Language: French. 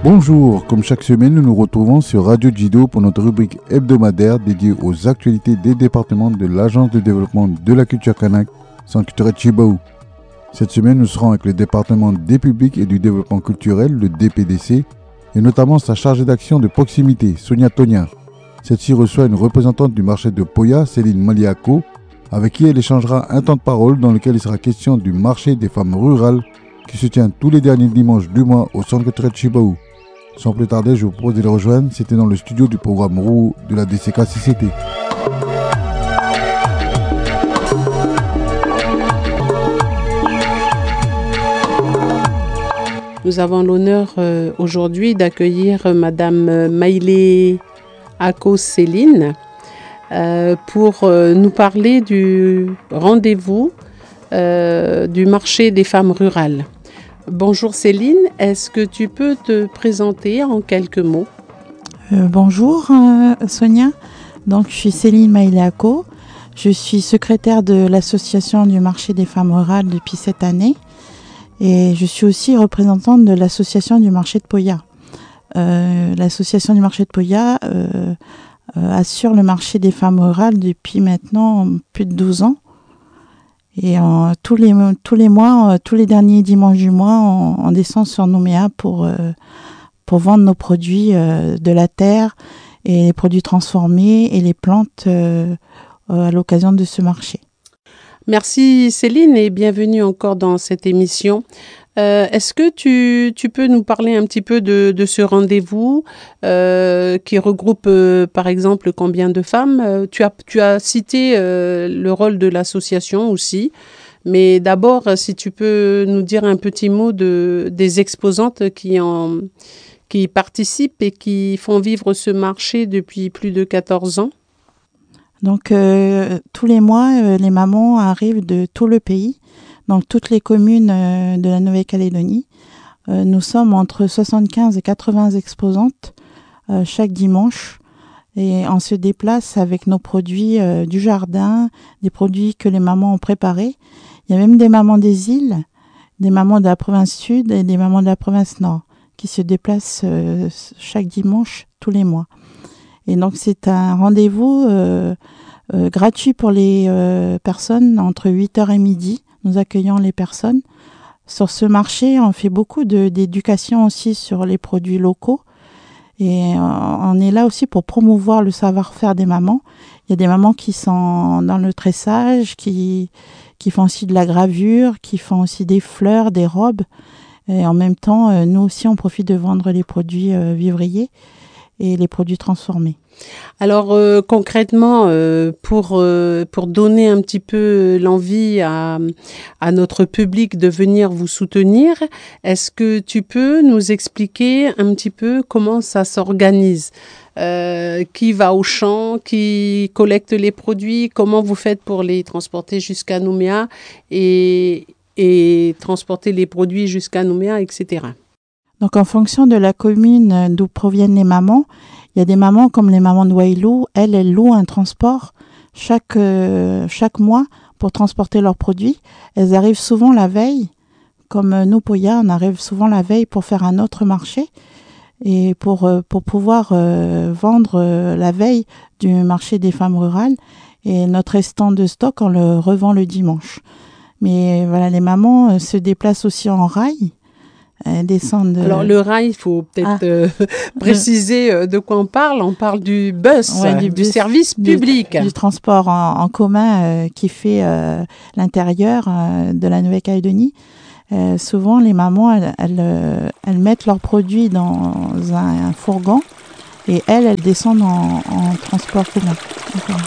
Bonjour, comme chaque semaine, nous nous retrouvons sur Radio Djido pour notre rubrique hebdomadaire dédiée aux actualités des départements de l'Agence de développement de la culture kanak, Centre culturel Chibaou. Cette semaine, nous serons avec le département des publics et du développement culturel, le DPDC, et notamment sa chargée d'action de proximité, Sonia Tonia. Celle-ci reçoit une représentante du marché de Poya, Céline Maliako, avec qui elle échangera un temps de parole dans lequel il sera question du marché des femmes rurales qui se tient tous les derniers dimanches du mois au Centre culturel Chibaou. Sans plus tarder, je vous propose de les rejoindre. C'était dans le studio du programme ROU de la DCK-CCT. Nous avons l'honneur aujourd'hui d'accueillir Madame Maïlé Ako Céline pour nous parler du rendez-vous du marché des femmes rurales. Bonjour Céline, est-ce que tu peux te présenter en quelques mots? Bonjour Sonia, donc je suis Céline Maïlé Ako, je suis secrétaire de l'association du marché des femmes rurales depuis cette année et je suis aussi représentante de l'association du marché de Poya. L'association du marché de Poya assure le marché des femmes rurales depuis maintenant plus de 12 ans. Et tous les mois, tous les derniers dimanches du mois, on descend sur Nouméa pour vendre nos produits de la terre et les produits transformés et les plantes à l'occasion de ce marché. Merci Céline et bienvenue encore dans cette émission. Est-ce que tu peux nous parler un petit peu de ce rendez-vous qui regroupe par exemple combien de femmes? Tu as cité le rôle de l'association aussi, mais d'abord si tu peux nous dire un petit mot des exposantes qui participent et qui font vivre ce marché depuis plus de 14 ans. Donc tous les mois, les mamans arrivent de tout le pays. Donc toutes les communes de la Nouvelle-Calédonie. Nous sommes entre 75 et 80 exposantes chaque dimanche et on se déplace avec nos produits du jardin, des produits que les mamans ont préparés. Il y a même des mamans des îles, des mamans de la province sud et des mamans de la province nord qui se déplacent chaque dimanche tous les mois. Et donc c'est un rendez-vous gratuit pour les personnes entre 8h et midi. Nous accueillons les personnes. Sur ce marché, on fait beaucoup d'éducation aussi sur les produits locaux. Et on est là aussi pour promouvoir le savoir-faire des mamans. Il y a des mamans qui sont dans le tressage, qui font aussi de la gravure, qui font aussi des fleurs, des robes. Et en même temps, nous aussi, on profite de vendre les produits vivriers et les produits transformés. Alors concrètement, pour donner un petit peu l'envie à notre public de venir vous soutenir, est-ce que tu peux nous expliquer un petit peu comment ça s'organise? Qui va au champ, qui collecte les produits, comment vous faites pour les transporter jusqu'à Nouméa et transporter les produits jusqu'à Nouméa, etc. Donc en fonction de la commune d'où proviennent les mamans, il y a des mamans comme les mamans de Wailou, elles louent un transport chaque mois pour transporter leurs produits. Elles arrivent souvent la veille, comme nous, Poya, on arrive souvent la veille pour faire un autre marché et pour pouvoir vendre la veille du marché des femmes rurales. Et notre restant de stock, on le revend le dimanche. Mais voilà, les mamans se déplacent aussi en rail. Descendent. Alors le rail, il faut peut-être préciser de quoi on parle. On parle du bus, du service public. Du transport en commun qui fait l'intérieur de la Nouvelle-Calédonie. Souvent, les mamans, elles mettent leurs produits dans un fourgon et elles descendent en transport commun.